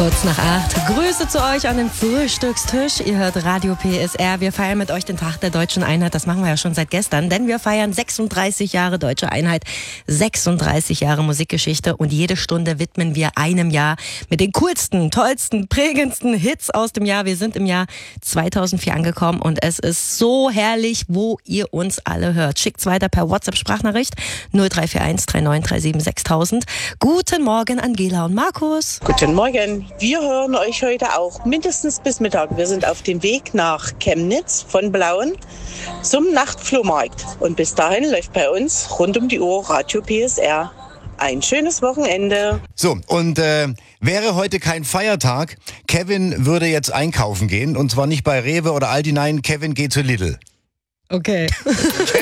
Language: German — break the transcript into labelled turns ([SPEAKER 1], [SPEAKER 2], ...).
[SPEAKER 1] Kurz nach 8. Grüße zu euch an den Frühstückstisch. Ihr hört Radio PSR. Wir feiern mit euch den Tag der Deutschen Einheit. Das machen wir ja schon seit gestern, denn wir feiern 36 Jahre Deutsche Einheit, 36 Jahre Musikgeschichte und jede Stunde widmen wir einem Jahr mit den coolsten, tollsten, prägendsten Hits aus dem Jahr. Wir sind im Jahr 2004 angekommen und es ist so herrlich, wo ihr uns alle hört. Schickt's weiter per WhatsApp-Sprachnachricht 0341 3937 6000. Guten Morgen, Angela und Markus.
[SPEAKER 2] Guten Morgen. Wir hören euch heute auch mindestens bis Mittag. Wir sind auf dem Weg nach Chemnitz von Blauen zum Nachtflohmarkt. Und bis dahin läuft bei uns rund um die Uhr Radio PSR. Ein schönes Wochenende.
[SPEAKER 3] So, und wäre heute kein Feiertag, Kevin würde jetzt einkaufen gehen. Und zwar nicht bei Rewe oder Aldi, nein, Kevin geht zu Lidl.
[SPEAKER 1] Okay.